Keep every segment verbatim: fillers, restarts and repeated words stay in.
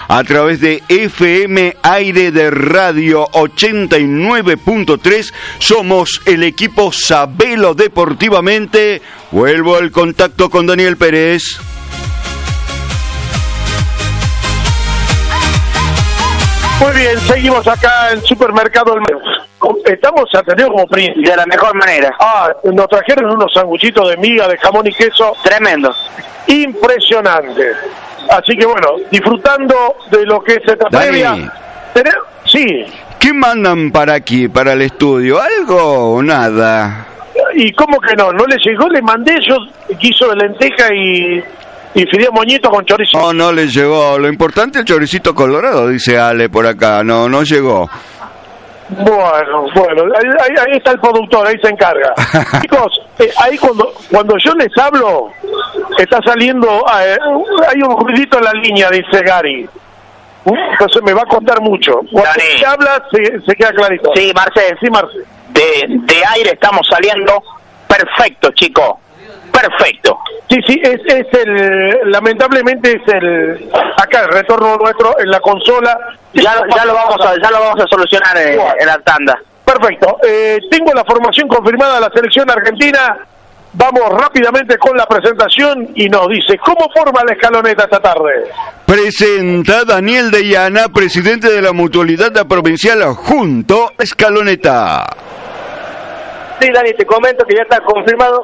a través de F M Aire de Radio ochenta y nueve punto tres. Somos el equipo Sabelo Deportivamente. Vuelvo al contacto con Daniel Pérez. Muy bien, seguimos acá en Supermercado El Medio. Estamos atendidos como príncipe. De la mejor manera. Ah, nos trajeron unos sanguchitos de miga, de jamón y queso. Tremendo. Impresionante. Así que bueno, disfrutando de lo que es esta previa. ¿Tener? Sí. ¿Qué mandan para aquí, para el estudio? ¿Algo o nada? ¿Y cómo que no? ¿No le llegó? Le mandé yo guiso de lenteja y... y fideo moñito con chorizo. No, no le llegó. Lo importante es el choricito colorado, dice Ale por acá. No, no llegó. Bueno, bueno, ahí, ahí está el productor, ahí se encarga. Chicos, eh, ahí cuando cuando yo les hablo, está saliendo, eh, hay un ruidito en la línea, dice Gary. Entonces me va a contar mucho. Cuando Dani. se habla, se, se queda clarito. Sí, Marcel. Sí, Marcel. De, de aire estamos saliendo perfecto, chico. Perfecto. Sí, sí, es, es el, lamentablemente es el, acá el retorno nuestro en la consola. Ya, ya lo vamos a, ya lo vamos a solucionar en, Bueno. en la tanda. Perfecto. Eh, tengo la formación confirmada de la selección argentina. Vamos rápidamente con la presentación y nos dice cómo forma la escaloneta esta tarde. Presenta Daniel de Llana, presidente de la Mutualidad Provincial Junto Escaloneta. Sí, Dani, te comento que ya está confirmado.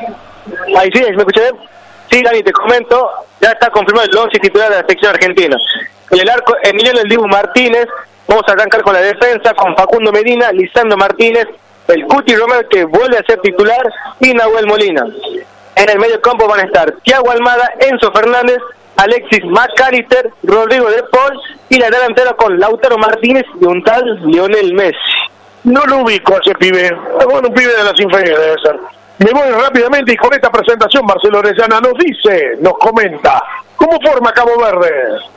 Ahí sí, ¿me escuché bien? Sí, Dani, te comento, ya está confirmado el once titular de la selección argentina. En el arco, Emiliano El Dibu Martínez. Vamos a arrancar con la defensa, con Facundo Medina, Lisandro Martínez, el Cuti Romero, que vuelve a ser titular, y Nahuel Molina. En el medio campo van a estar Thiago Almada, Enzo Fernández, Alexis McAllister, Rodrigo De Paul, y la delantera con Lautaro Martínez y un tal Lionel Messi. No lo ubico a ese pibe. Bueno, un pibe de las inferiores debe ser. Me voy rápidamente y con esta presentación Marcelo Orellana nos dice, nos comenta, ¿cómo forma Cabo Verde?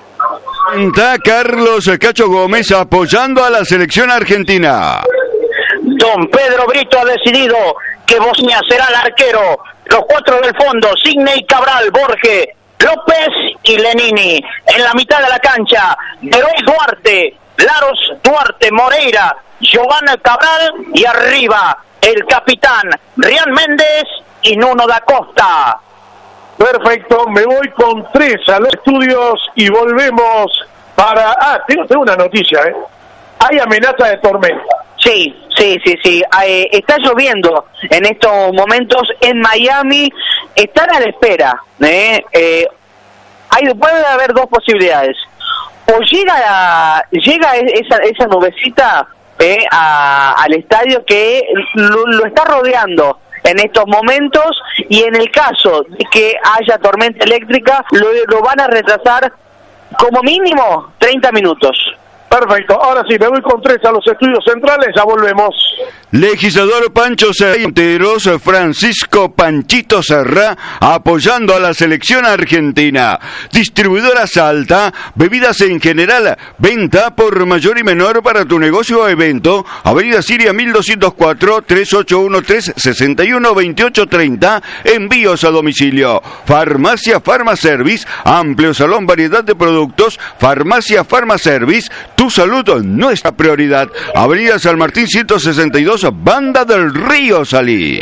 Está Carlos Cacho Gómez apoyando a la selección argentina. Don Pedro Brito ha decidido que Bosnia será el arquero. Los cuatro del fondo, Sidney Cabral, Borges, López y Lenini. En la mitad de la cancha, Leroy Duarte, Laros Duarte, Moreira, Giovanna Cabral y arriba el capitán Rian Méndez y Nuno da Costa. Perfecto, me voy con tres a los estudios y volvemos para... Ah, tengo, tengo una noticia, ¿eh? Hay amenaza de tormenta. Sí, sí, sí, sí. Eh, está lloviendo en estos momentos en Miami. Están a la espera. ¿eh? Eh, hay, puede haber dos posibilidades. O llega, la, llega esa, esa nubecita eh, a, al estadio que lo, lo está rodeando en estos momentos, y en el caso de que haya tormenta eléctrica, lo, lo van a retrasar como mínimo treinta minutos. Perfecto, ahora sí, me voy con tres a los estudios centrales, ya volvemos. Legislador Pancho Serrateros, Francisco Panchito Serra, apoyando a la selección argentina. Distribuidora Salta, bebidas en general, venta por mayor y menor para tu negocio o evento. Avenida Siria mil doscientos cuatro, tres ocho uno tres, seis uno dos ocho tres cero, envíos a domicilio. Farmacia Farmaservice, amplio salón, variedad de productos. Farmacia Farmaservice, tu salud, nuestra prioridad. Avenida San Martín ciento sesenta y dos, Banda del Río Salí.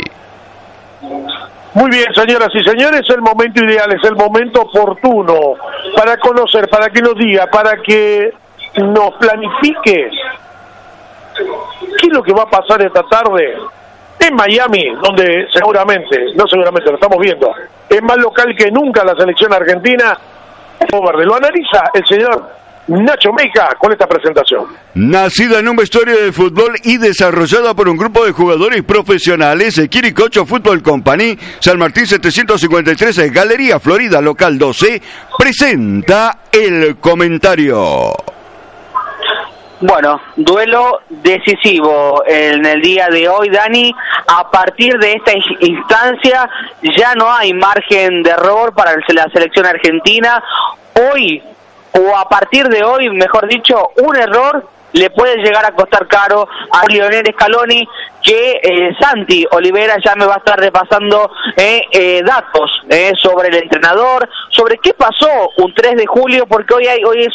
Muy bien, señoras y señores, el momento ideal, es el momento oportuno para conocer, para que nos diga, para que nos planifique qué es lo que va a pasar esta tarde en Miami, donde seguramente, no seguramente, lo estamos viendo, es más local que nunca la selección argentina. Lo analiza el señor Nacho Meca con esta presentación. Nacida en un vestuario de fútbol y desarrollada por un grupo de jugadores profesionales, Quiricocho Fútbol Company, San Martín setecientos cincuenta y tres, Galería Florida, local doce, presenta el comentario. Bueno, duelo decisivo en el día de hoy, Dani. A partir de esta instancia ya no hay margen de error para la selección argentina. Hoy, o a partir de hoy, mejor dicho, un error le puede llegar a costar caro a Lionel Scaloni, que eh, Santi Olivera ya me va a estar repasando eh, eh, datos eh, sobre el entrenador, sobre qué pasó un tres de julio, porque hoy hay, hoy es